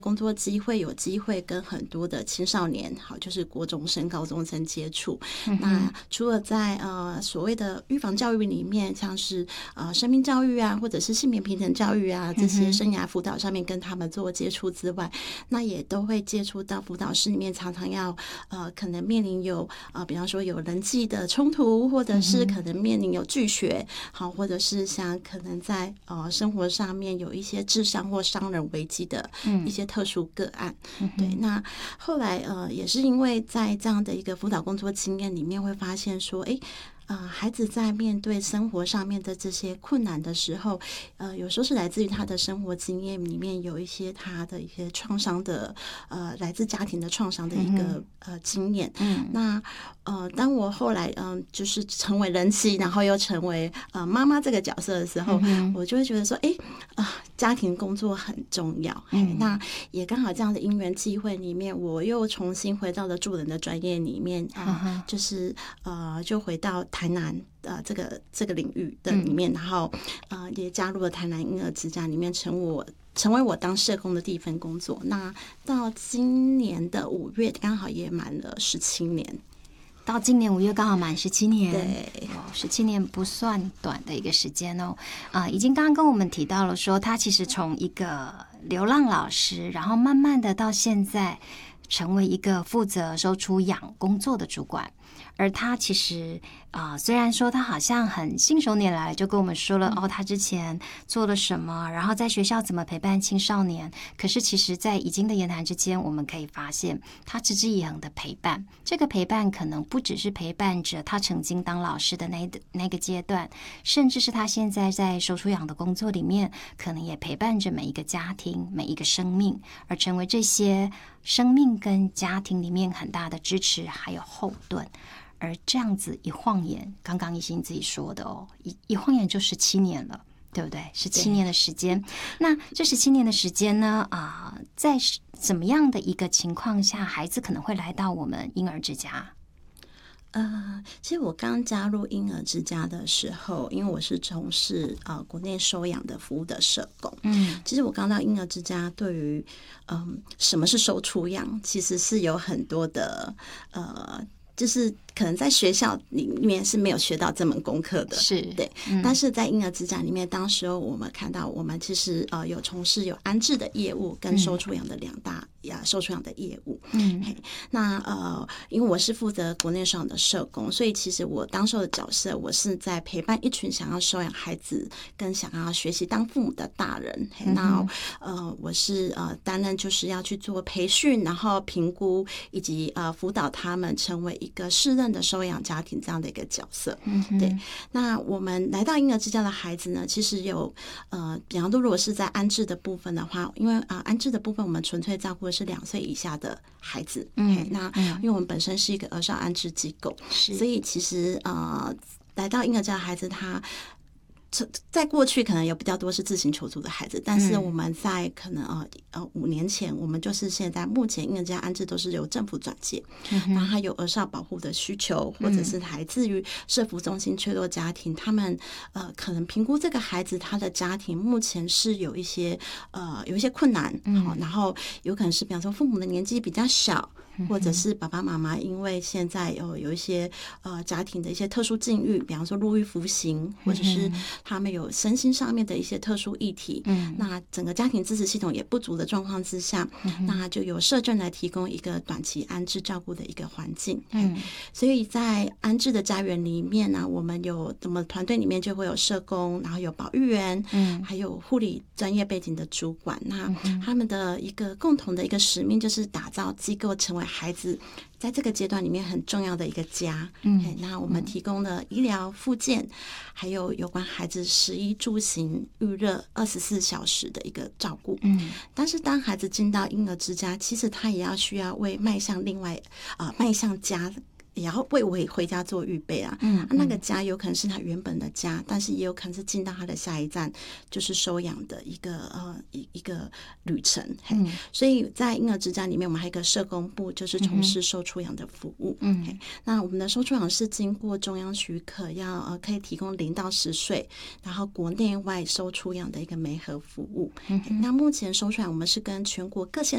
工作机会有机会跟很多的青少年，好，就是国中生、高中生接触。那除了在所谓的预防教育里面，像是生命教育啊，或者是性别平等教育啊，这些生涯辅导上面跟他们做接触之外，那也都会接触到辅导室里面常常要可能面临有比方说有人际的冲突，或者是可能面临有拒学，好，或者是像可能在生活上面有一些智商或伤人危机的一些特殊个案。对，那后来也是因为在这样的一个辅导工作经验里面，会发现说，孩子在面对生活上面的这些困难的时候，有时候是来自于他的生活经验里面有一些他的一些创伤的，来自家庭的创伤的一个经验。那当我后来就是成为人妻，然后又成为妈妈这个角色的时候，我就会觉得说，家庭工作很重要。那也刚好这样的因缘机会里面，我又重新回到了助人的专业里面，就是就回到台南这个领域的里面，然后也加入了台南婴儿之家里面，成为我当社工的第一份工作。那到今年的5月，刚好也满了17年。 到今年5月刚好满17年， 对 ，17年不算短的一个时间哦。已经刚刚跟我们提到了说，他其实从一个流浪老师，然后慢慢的到现在成为一个负责收出养工作的主管。而他其实虽然说他好像很信手拈来就跟我们说了他之前做了什么，然后在学校怎么陪伴青少年，可是其实在已经的言谈之间，我们可以发现他持之以恒的陪伴。这个陪伴可能不只是陪伴着他曾经当老师的那个阶段，甚至是他现在在收出养的工作里面，可能也陪伴着每一个家庭、每一个生命，而成为这些生命跟家庭里面很大的支持还有后盾。而这样子一晃眼，刚刚一心自己说的一晃眼就17年了，对不对？17年的时间。那这17年的时间呢，在怎么样的一个情况下，孩子可能会来到我们婴儿之家？ 其实我刚加入婴儿之家的时候，因为我是从事国内收养的服务的社工，其实我刚到婴儿之家，对于什么是收出养，其实是有很多的就是可能在学校里面是没有学到这门功课的， 是对。但是在婴儿之家里面，当时候我们看到，我们其实有从事有安置的业务跟收出养的2大收出养的业务。那因为我是负责国内收养的社工，所以其实我当时候的角色，我是在陪伴一群想要收养孩子跟想要学习当父母的大人。那我是担任就是要去做培训，然后评估以及辅导他们成为一个适任的收养家庭这样的一个角色。对。那我们来到婴儿之家的孩子呢，其实有比方说如果是在安置的部分的话，因为安置的部分我们纯粹照顾的是2岁以下的孩子。那因为我们本身是一个儿少安置机构，所以其实来到婴儿家的孩子，他在过去可能有比较多是自行求助的孩子，但是我们在可能5年前，我们就是现在目前婴儿家安置都是由政府转介，然后他有儿少保护的需求，或者是来自于社福中心脆弱家庭，他们可能评估这个孩子他的家庭目前是有一些困难，然后有可能是比方说父母的年纪比较小，或者是爸爸妈妈因为现在有一些家庭的一些特殊境遇，比方说入狱服刑，或者是他们有身心上面的一些特殊议题，那整个家庭支持系统也不足的状况之下，那就由社政来提供一个短期安置照顾的一个环境。所以在安置的家园里面呢，我们团队里面就会有社工，然后有保育员，还有护理专业背景的主管。那他们的一个共同的一个使命就是打造机构成为孩子在这个阶段里面很重要的一个家。那我们提供了医疗复健，还有有关孩子食衣住行育乐24小时的一个照顾。但是当孩子进到婴儿之家，其实他也需要为迈向家，也要为回家做预备啊。那个家有可能是他原本的家，但是也有可能是进到他的下一站，就是收养的一个旅程。所以在婴儿之家里面，我们还有一个社工部，就是从事收出养的服务。那我们的收出养是经过中央许可，可以提供0到10岁，然后国内外收出养的一个媒合服务。那目前收出养我们是跟全国各县